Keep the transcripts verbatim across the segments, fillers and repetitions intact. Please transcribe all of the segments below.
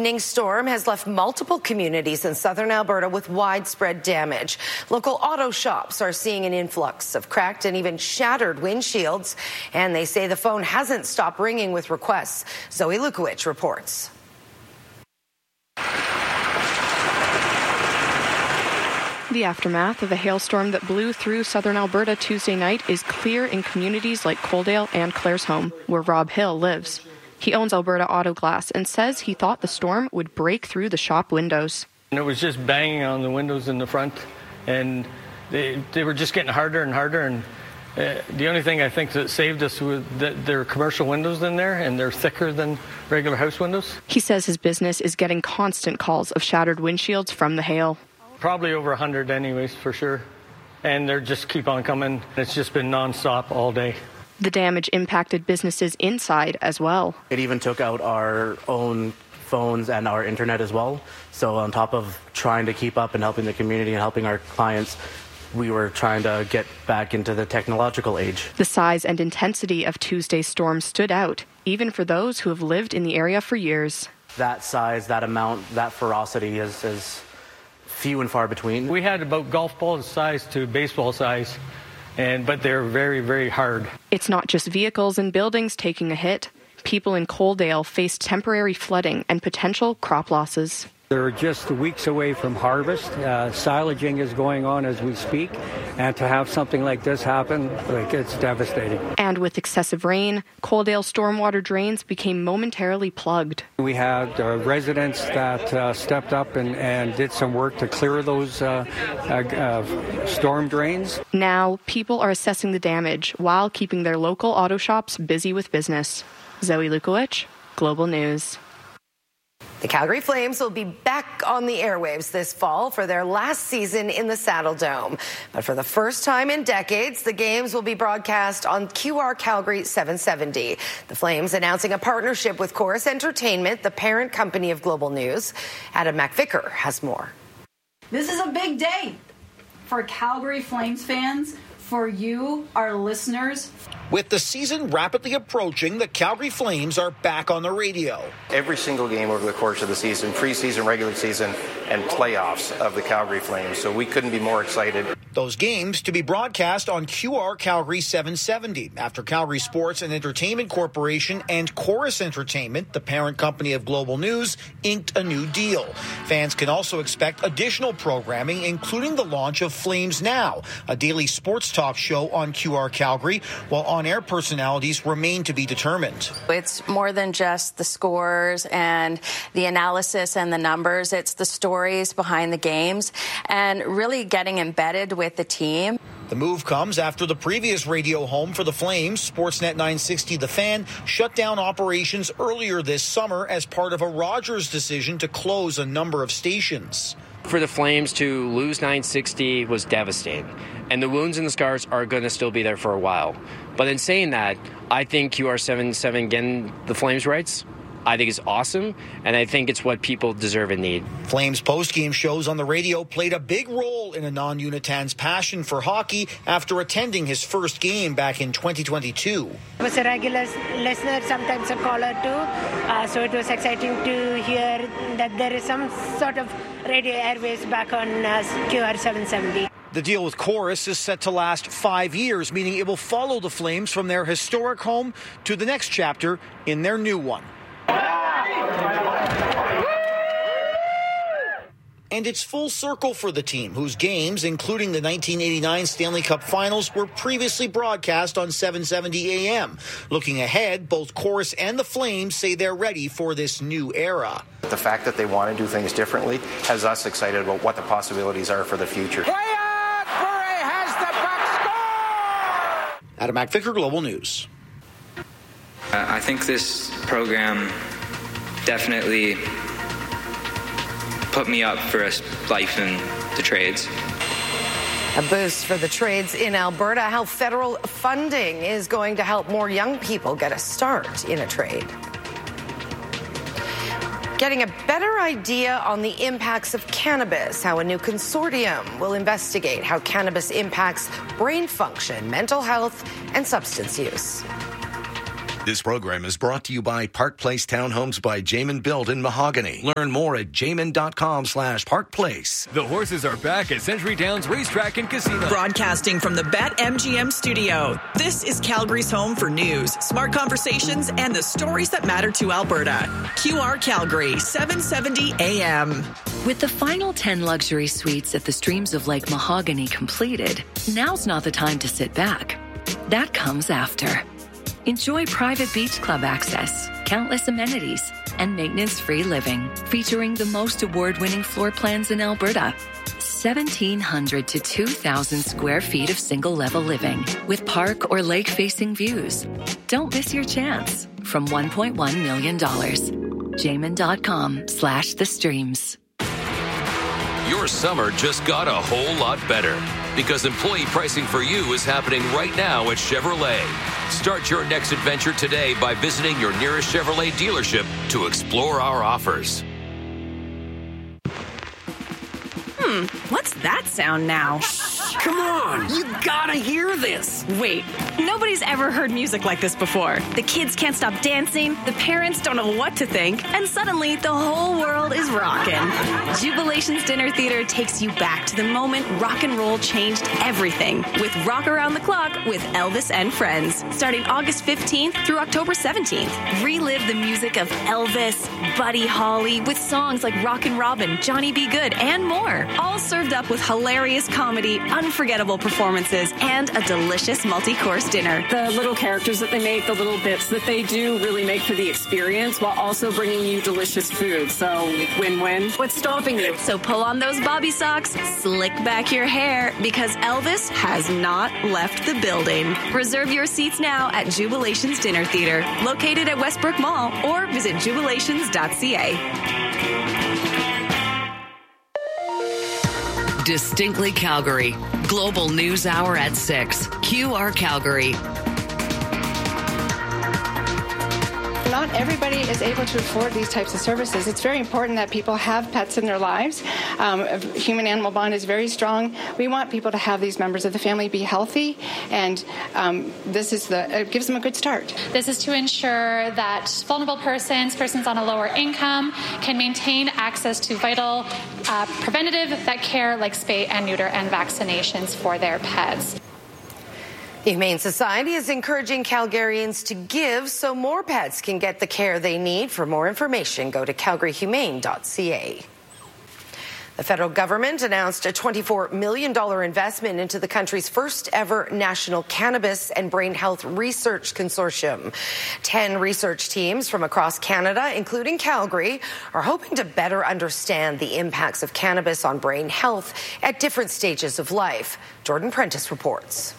widening storm has left multiple communities in southern Alberta with widespread damage. Local auto shops are seeing an influx of cracked and even shattered windshields, and they say the phone hasn't stopped ringing with requests. Zoe Lukowicz reports. The aftermath of a hailstorm that blew through southern Alberta Tuesday night is clear in communities like Coaldale and Claresholm, where Rob Hill lives. He owns Alberta Auto Glass and says he thought the storm would break through the shop windows. And it was just banging on the windows in the front, and they, they were just getting harder and harder. And uh, the only thing I think that saved us was that there are commercial windows in there, and they're thicker than regular house windows. He says his business is getting constant calls of shattered windshields from the hail. Probably over one hundred anyways, for sure. And they just keep on coming. It's just been nonstop all day. The damage impacted businesses inside as well. It even took out our own phones and our internet as well. So on top of trying to keep up and helping the community and helping our clients, we were trying to get back into the technological age. The size and intensity of Tuesday's storm stood out, even for those who have lived in the area for years. That size, that amount, that ferocity is... is few and far between. We had about golf ball size to baseball size, and but they're very, very hard. It's not just vehicles and buildings taking a hit. People in Coaldale face temporary flooding and potential crop losses. They're just weeks away from harvest. Uh, silaging is going on as we speak, and to have something like this happen, like, it's devastating. And with excessive rain, Coaldale stormwater drains became momentarily plugged. We had uh, residents that uh, stepped up and, and did some work to clear those uh, uh, uh, storm drains. Now, people are assessing the damage while keeping their local auto shops busy with business. Zoe Lukowicz, Global News. The Calgary Flames will be back on the airwaves this fall for their last season in the Saddle Dome. But for the first time in decades, the games will be broadcast on Q R Calgary seven seventy. The Flames announcing a partnership with Chorus Entertainment, the parent company of Global News. Adam McVicker has more. This is a big day for Calgary Flames fans, for you, our listeners. With the season rapidly approaching, the Calgary Flames are back on the radio. Every single game over the course of the season, preseason, regular season, and playoffs of the Calgary Flames. So we couldn't be more excited. Those games to be broadcast on Q R Calgary seven seventy after Calgary Sports and Entertainment Corporation and Chorus Entertainment, the parent company of Global News, inked a new deal. Fans can also expect additional programming, including the launch of Flames Now, a daily sports talk show on Q R Calgary, while on-air personalities remain to be determined. It's more than just the scores and the analysis and the numbers. It's the stories behind the games and really getting embedded with the team. The move comes after the previous radio home for the Flames, Sportsnet nine sixty The Fan, shut down operations earlier this summer as part of a Rogers decision to close a number of stations. For the Flames to lose nine sixty was devastating, and the wounds and the scars are going to still be there for a while. But in saying that, I think Q R seven seventy getting the Flames rights, I think it's awesome, and I think it's what people deserve and need. Flames post-game shows on the radio played a big role in a non-Unitan's passion for hockey after attending his first game back in twenty twenty-two. I was a regular listener, sometimes a caller too, uh, so it was exciting to hear that there is some sort of radio airwaves back on uh, Q R seven seventy. The deal with Chorus is set to last five years, meaning it will follow the Flames from their historic home to the next chapter in their new one. And it's full circle for the team, whose games, including the nineteen eighty-nine Stanley Cup Finals, were previously broadcast on seven seventy A M. Looking ahead, both Chorus and the Flames say they're ready for this new era. The fact that they want to do things differently has us excited about what the possibilities are for the future. Adam McVicker, Global News. Uh, I think this program definitely put me up for a life in the trades. A boost for the trades in Alberta. How federal funding is going to help more young people get a start in a trade. Getting a better idea on the impacts of cannabis, how a new consortium will investigate how cannabis impacts brain function, mental health, and substance use. This program is brought to you by Park Place Townhomes by Jamin Build in Mahogany. Learn more at jamin.com slash Park Place. The horses are back at Century Downs Racetrack and Casino. Broadcasting from the BetMGM studio, this is Calgary's home for news, smart conversations, and the stories that matter to Alberta. Q R Calgary, seven seventy A M. With the final ten luxury suites at the Streams of Lake Mahogany completed, now's not the time to sit back. That comes after. Enjoy private beach club access, countless amenities, and maintenance-free living, featuring the most award-winning floor plans in Alberta. seventeen hundred to two thousand square feet of single-level living with park or lake-facing views. Don't miss your chance from one point one million dollars. Jamin.com slash the streams. Your summer just got a whole lot better because employee pricing for you is happening right now at Chevrolet. Start your next adventure today by visiting your nearest Chevrolet dealership to explore our offers. Hmm, what's that sound now? Come on, you gotta hear this. Wait, nobody's ever heard music like this before. The kids can't stop dancing, the parents don't know what to think, and suddenly the whole world is rocking. Jubilations Dinner Theater takes you back to the moment rock and roll changed everything with Rock Around the Clock with Elvis and Friends, starting August fifteenth through October seventeenth. Relive the music of Elvis, Buddy Holly, with songs like Rockin' Robin, Johnny B. Good, and more. All served up with hilarious comedy, unforgettable performances, and a delicious multi-course dinner. The little characters that they make, the little bits that they do really make for the experience while also bringing you delicious food. So win-win. What's stopping you? So pull on those bobby socks, slick back your hair, because Elvis has not left the building. Reserve your seats now at Jubilations Dinner Theater, located at Westbrook Mall, or visit jubilations dot c a. Distinctly Calgary. Global News Hour at six. Q R Calgary. Not everybody is able to afford these types of services. It's very important that people have pets in their lives. Um, a human-animal bond is very strong. We want people to have these members of the family be healthy, and um, this is the it gives them a good start. This is to ensure that vulnerable persons, persons on a lower income, can maintain access to vital uh, preventative vet care like spay and neuter and vaccinations for their pets. The Humane Society is encouraging Calgarians to give so more pets can get the care they need. For more information, go to calgary humane dot c a. The federal government announced a twenty-four million dollars investment into the country's first ever national cannabis and brain health research consortium. Ten research teams from across Canada, including Calgary, are hoping to better understand the impacts of cannabis on brain health at different stages of life. Jordan Prentice reports.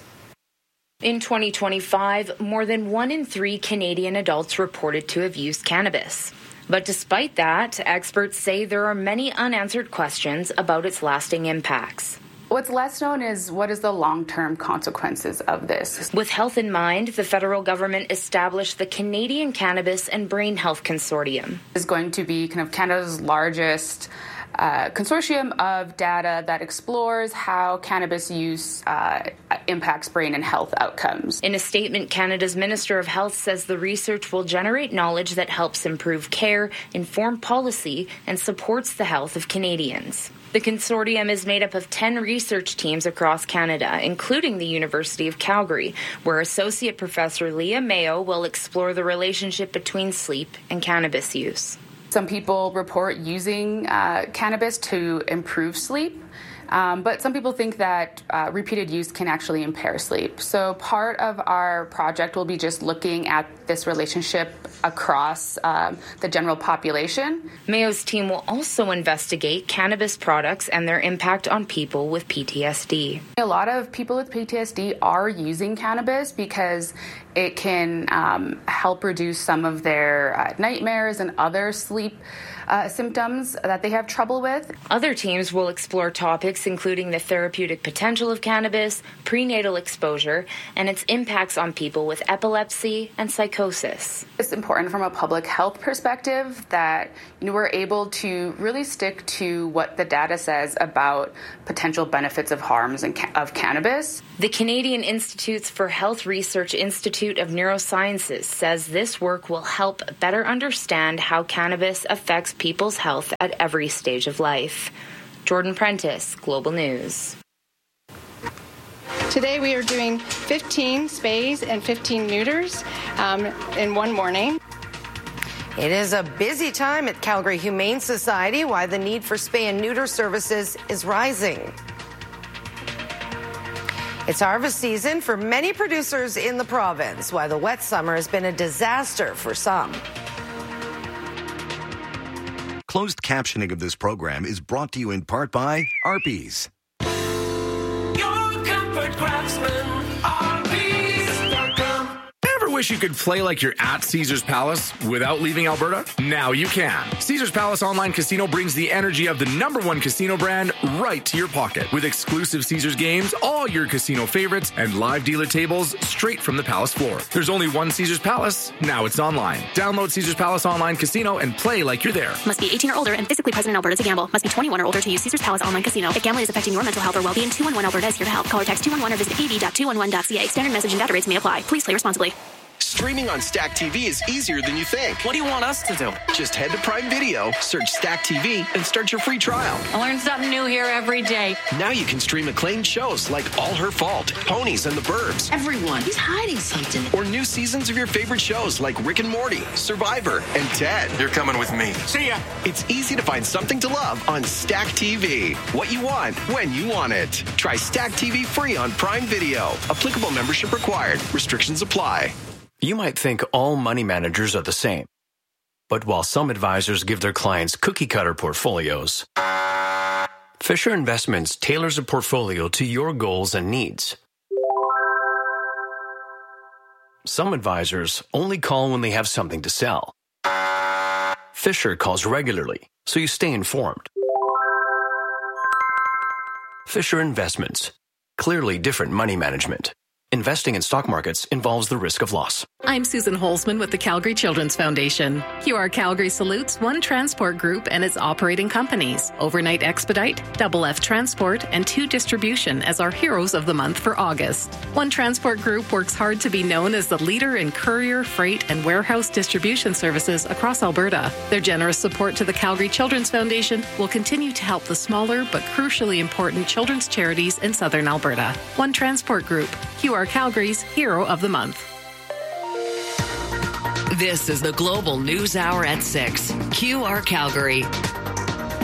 In twenty twenty-five, more than one in three Canadian adults reported to have used cannabis. But despite that, experts say there are many unanswered questions about its lasting impacts. What's less known is what is the long-term consequences of this. With health in mind, the federal government established the Canadian Cannabis and Brain Health Consortium. It's going to be kind of Canada's largest Uh, consortium of data that explores how cannabis use uh, impacts brain and health outcomes. In a statement, Canada's Minister of Health says the research will generate knowledge that helps improve care, inform policy, and supports the health of Canadians. The consortium is made up of ten research teams across Canada, including the University of Calgary, where Associate Professor Leah Mayo will explore the relationship between sleep and cannabis use. Some people report using uh, cannabis to improve sleep, um, but some people think that uh, repeated use can actually impair sleep. So part of our project will be just looking at this relationship across um, the general population. Mayo's team will also investigate cannabis products and their impact on people with P T S D. A lot of people with P T S D are using cannabis because it can um, help reduce some of their uh, nightmares and other sleep uh, symptoms that they have trouble with. Other teams will explore topics including the therapeutic potential of cannabis, prenatal exposure, and its impacts on people with epilepsy and psychosis. It's important from a public health perspective that you know, we're able to really stick to what the data says about potential benefits of harms in ca- of cannabis. The Canadian Institutes for Health Research Institute of Neurosciences says this work will help better understand how cannabis affects people's health at every stage of life. Jordan Prentice, Global News. Today we are doing fifteen spays and fifteen neuters um, in one morning. It is a busy time at Calgary Humane Society, why the need for spay and neuter services is rising. It's harvest season for many producers in the province, why the wet summer has been a disaster for some. Closed captioning of this program is brought to you in part by Arby's. Your comfort craftsman, Arby's dot com. Ever wish you could play like you're at Caesars Palace without leaving Alberta? Now you can. Caesars Palace Online Casino brings the energy of the number one casino brand right to your pocket. With exclusive Caesars games, all your casino favorites, and live dealer tables straight from the Palace floor. There's only one Caesars Palace. Now it's online. Download Caesars Palace Online Casino and play like you're there. Must be eighteen or older and physically present in Alberta to gamble. Must be twenty-one or older to use Caesars Palace Online Casino. If gambling is affecting your mental health or well-being, two one one Alberta is here to help. Call or text two one one or visit a b dot two one one dot c a. Standard message and data rates may apply. Please play responsibly. Streaming on Stack T V is easier than you think. What do you want us to do? Just head to Prime Video, search Stack T V, and start your free trial. I learn something new here every day. Now you can stream acclaimed shows like All Her Fault, Ponies, and the Burbs. Everyone is hiding something. Or new seasons of your favorite shows like Rick and Morty, Survivor, and Ted. You're coming with me. See ya. It's easy to find something to love on Stack T V. What you want, when you want it. Try Stack T V free on Prime Video. Applicable membership required. Restrictions apply. You might think all money managers are the same. But while some advisors give their clients cookie-cutter portfolios, Fisher Investments tailors a portfolio to your goals and needs. Some advisors only call when they have something to sell. Fisher calls regularly, so you stay informed. Fisher Investments. Clearly different money management. Investing in stock markets involves the risk of loss. I'm Susan Holzman with the Calgary Children's Foundation. Q R Calgary salutes One Transport Group and its operating companies, Overnight Expedite, Double F Transport, and Two Distribution as our heroes of the month for August. One Transport Group works hard to be known as the leader in courier, freight, and warehouse distribution services across Alberta. Their generous support to the Calgary Children's Foundation will continue to help the smaller but crucially important children's charities in southern Alberta. One Transport Group, Q R Calgary's Hero of the Month. This is the Global News Hour at six. Q R Calgary.